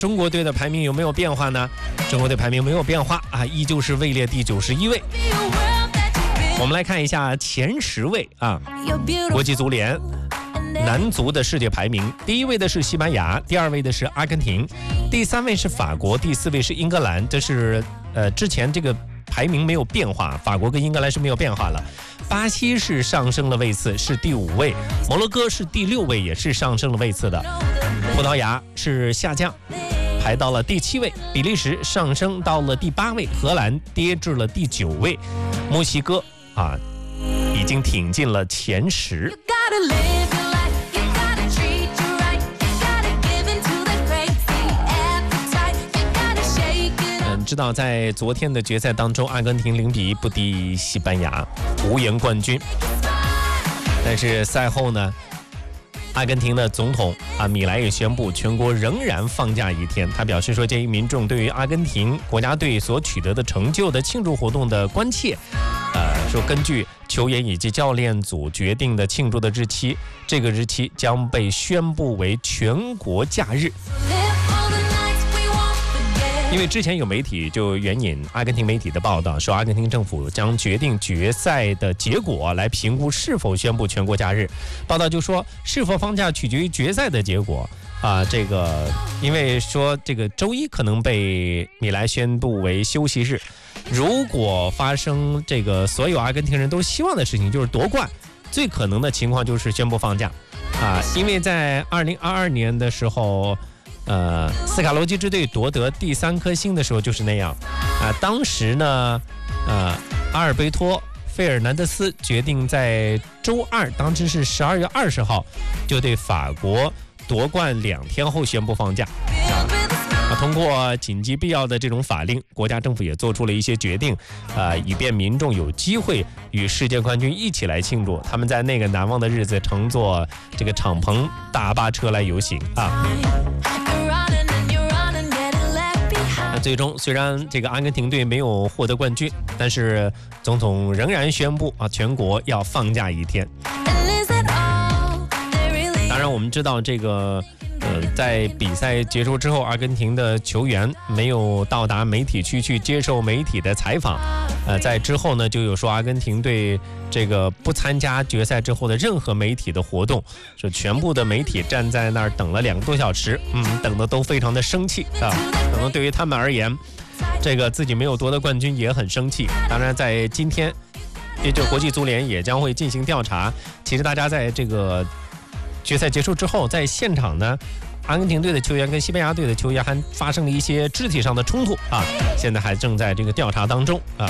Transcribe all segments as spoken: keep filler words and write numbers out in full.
中国队的排名有没有变化呢？中国队排名没有变化啊，依旧是位列第九十一位。我们来看一下前十位啊，国际足联男足的世界排名，第一位的是西班牙，第二位的是阿根廷，第三位是法国，第四位是英格兰。这是呃之前这个排名没有变化，法国跟英格兰是没有变化了。巴西是上升了位次，是第五位，摩洛哥是第六位，也是上升了位次的。葡萄牙是下降，排到了第七位，比利时上升到了第八位，荷兰跌至了第九位，墨西哥啊已经挺进了前十。知道在昨天的决赛当中，阿根廷零比一不敌西班牙，无缘冠军。但是赛后呢，阿根廷的总统啊米莱也宣布，全国仍然放假一天。他表示说，建议民众对于阿根廷国家队所取得的成就的庆祝活动的关切，呃，说根据球员以及教练组决定的庆祝的日期，这个日期将被宣布为全国假日。因为之前有媒体就援引阿根廷媒体的报道，说阿根廷政府将决定决赛的结果来评估是否宣布全国假日。报道就说，是否放假取决于决赛的结果啊。这个因为说这个周一可能被米莱宣布为休息日，如果发生这个所有阿根廷人都希望的事情，就是夺冠，最可能的情况就是宣布放假啊。因为在二零二二年的时候。呃，斯卡罗基之队夺得第三颗星的时候就是那样啊。当时呢，呃，阿尔贝托·费尔南德斯决定在周二，当时是十二月二十号，就对法国夺冠两天后宣布放假。啊，通过紧急必要的这种法令，国家政府也做出了一些决定，啊，以便民众有机会与世界冠军一起来庆祝。他们在那个难忘的日子，乘坐这个敞篷大巴车来游行啊。那最终虽然这个阿根廷队没有获得冠军，但是总统仍然宣布啊，全国要放假一天。当然我们知道这个呃，在比赛结束之后，阿根廷的球员没有到达媒体区去接受媒体的采访。呃，在之后呢，就有说阿根廷队这个不参加决赛之后的任何媒体的活动，说全部的媒体站在那儿等了两个多小时，嗯，等的都非常的生气啊。可能对于他们而言，这个自己没有夺得冠军也很生气。当然，在今天，也就国际足联也将会进行调查。其实大家在这个决赛结束之后，在现场呢，阿根廷队的球员跟西班牙队的球员还发生了一些肢体上的冲突啊，现在还正在这个调查当中啊。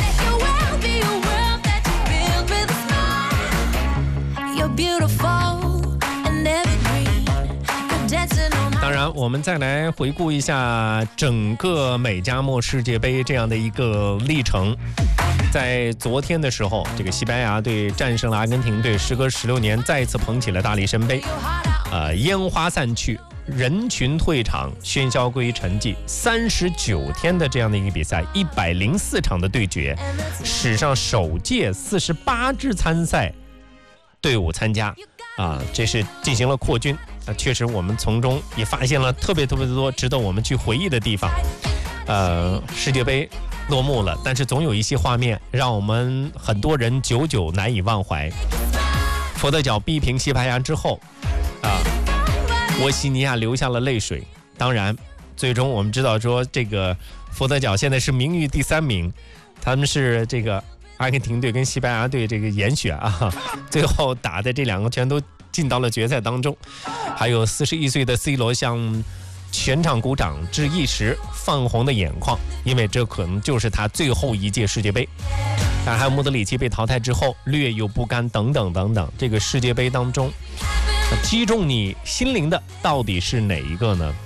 当然，我们再来回顾一下整个美加墨世界杯这样的一个历程。在昨天的时候，这个西班牙队战胜了阿根廷队，时隔十六年再次捧起了大力神杯。呃，烟花散去，人群退场，喧嚣归沉寂。三十九天的这样的一个比赛，一百零四场的对决，史上首届四十八支参赛队伍参加啊，这是进行了扩军啊。确实，我们从中也发现了特别特别多值得我们去回忆的地方。呃，世界杯落幕了，但是总有一些画面让我们很多人久久难以忘怀。佛得角逼平西班牙之后啊，波西尼亚流下了泪水。当然，最终我们知道说，这个佛得角现在是名誉第三名，他们是这个阿根廷队跟西班牙队这个严选啊，最后打的这两个全都进到了决赛当中。还有四十一岁的 C 罗向全场鼓掌致一时泛红的眼眶，因为这可能就是他最后一届世界杯。但还有莫德里奇被淘汰之后略有不甘等等等等，这个世界杯当中击中你心灵的到底是哪一个呢？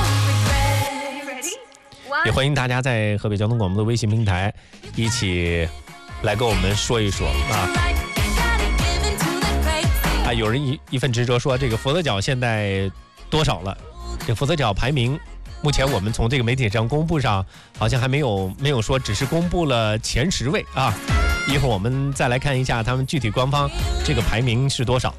也欢迎大家在河北交通广播的微信平台一起来跟我们说一说啊！啊，有人一一份执着说，这个佛得角现在多少了？这佛得角排名，目前我们从这个媒体上公布上，好像还没有没有说，只是公布了前十位啊。一会儿我们再来看一下他们具体官方这个排名是多少。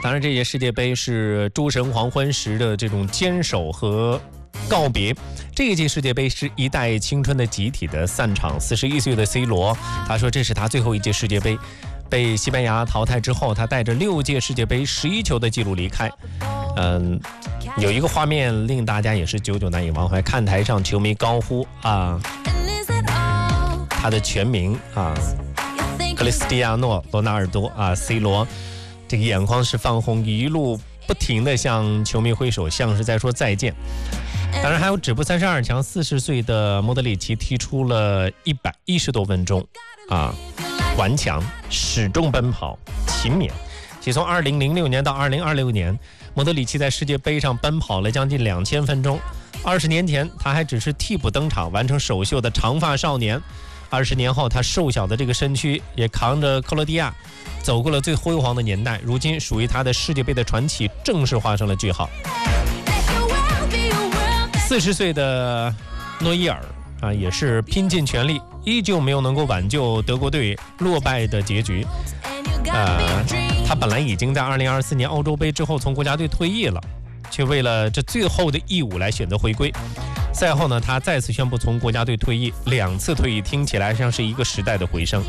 当然，这届世界杯是诸神黄昏时的这种坚守和告别。这一届世界杯是一代青春的集体的散场。四十一岁的 C 罗，他说这是他最后一届世界杯。被西班牙淘汰之后，他带着六届世界杯十一球的记录离开。嗯，有一个画面令大家也是久久难以忘怀，看台上球迷高呼啊，他的全名啊，克里斯蒂亚诺·罗纳尔多啊 ，C 罗。这个眼眶是泛红，一路不停地向球迷挥手，像是在说再见。当然还有止步三十二强，四十岁的莫德里奇踢出了一百一十多分钟啊，顽强，始终奔跑，勤勉。其从二零零六年到二零二六年，莫德里奇在世界杯上奔跑了将近两千分钟。二十年前，他还只是替补登场，完成首秀的长发少年。二十年后，他瘦小的这个身躯也扛着克罗地亚走过了最辉煌的年代。如今，属于他的世界杯的传奇正式画上了句号。四十岁的诺伊尔啊，也是拼尽全力，依旧没有能够挽救德国队落败的结局。呃，他本来已经在二零二四年欧洲杯之后从国家队退役了，却为了这最后的义务来选择回归。赛后呢，他再次宣布从国家队退役，两次退役听起来像是一个时代的回声。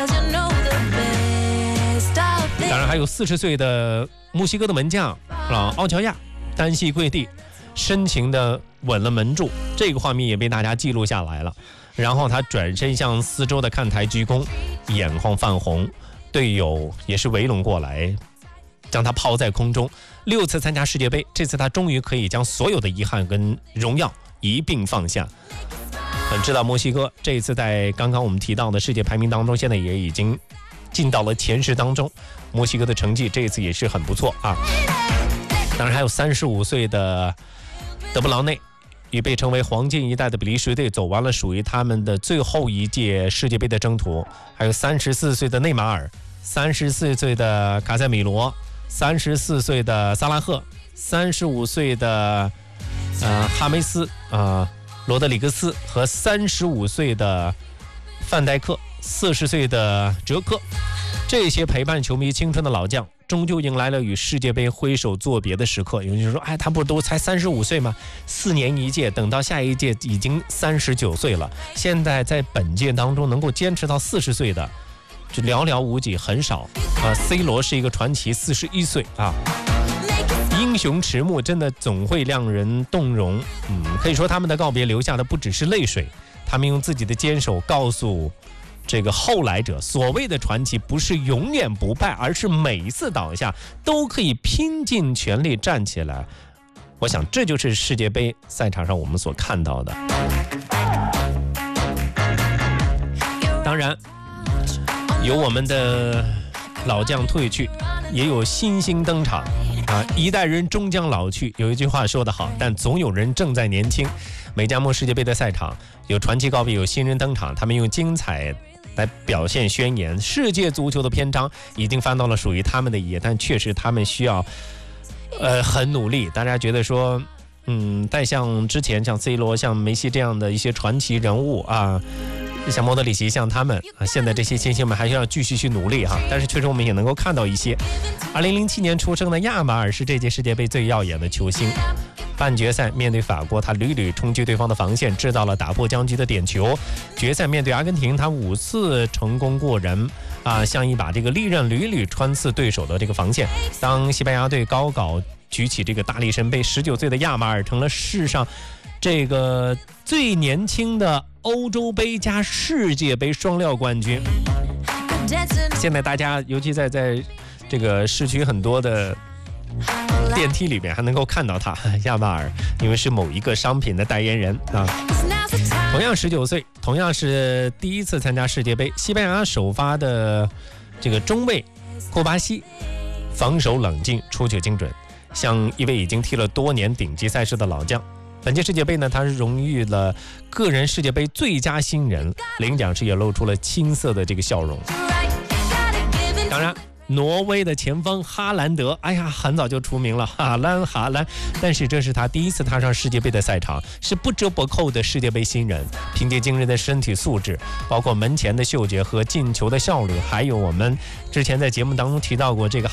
当然还有四十岁的墨西哥的门将啊奥乔亚，单膝跪地，深情的吻了门柱，这个画面也被大家记录下来了。然后他转身向四周的看台鞠躬，眼眶泛红，队友也是围拢过来，将他抛在空中。六次参加世界杯，这次他终于可以将所有的遗憾跟荣耀一并放下。很知道墨西哥这一次在刚刚我们提到的世界排名当中，现在也已经进到了前十当中。墨西哥的成绩这一次也是很不错啊。当然还有三十五岁的德布劳内，与被称为黄金一代的比利时队走完了属于他们的最后一届世界杯的征途。还有三十四岁的内马尔，三十四岁的卡塞米罗，三十四岁的萨拉赫，三十五岁的呃哈梅斯啊、呃、罗德里格斯和三十五岁的范戴克，四十岁的哲科，这些陪伴球迷青春的老将，终究迎来了与世界杯挥手作别的时刻。有人说，哎，他不都才三十五岁吗？四年一届，等到下一届已经三十九岁了。现在在本届当中能够坚持到四十岁的，就寥寥无几，很少啊。C 罗是一个传奇，四十一岁啊。英雄迟暮真的总会让人动容，嗯，可以说他们的告别留下的不只是泪水，他们用自己的坚守告诉这个后来者，所谓的传奇不是永远不败，而是每一次倒下都可以拼尽全力站起来。我想这就是世界杯赛场上我们所看到的。当然有我们的老将退去，也有新星登场啊！一代人终将老去，有一句话说得好，但总有人正在年轻。美加墨世界杯的赛场有传奇告别，有新人登场，他们用精彩来表现宣言。世界足球的篇章已经翻到了属于他们的一页，但确实他们需要呃很努力。大家觉得说嗯，但像之前像 C 罗像梅西这样的一些传奇人物啊，像莫德里奇像他们啊，现在这些新星们还需要继续去努力哈。但是确实我们也能够看到一些二零零七年出生的亚马尔是这届世界杯最耀眼的球星。半决赛面对法国，他屡屡冲击对方的防线，制造了打破僵局的点球。决赛面对阿根廷，他五次成功过人啊，像一把这个利刃屡屡穿刺对手的这个防线。当西班牙队高高举起这个大力神杯，十九岁的亚马尔成了世上这个最年轻的欧洲杯加世界杯双料冠军。现在大家尤其在在这个市区很多的电梯里面还能够看到他亚马尔，因为是某一个商品的代言人啊。同样十九岁，同样是第一次参加世界杯，西班牙首发的这个中卫库巴西，防守冷静，出球精准，像一位已经踢了多年顶级赛事的老将。本届世界杯呢，他是荣誉了个人世界杯最佳新人，领奖时也露出了青涩的这个笑容。当然挪威的前锋哈兰德，哎呀，很早就出名了，哈兰哈兰，但是这是他第一次踏上世界杯的赛场，是不折不扣的世界杯新人。凭借惊人的身体素质，包括门前的嗅觉和进球的效率，还有我们之前在节目当中提到过这个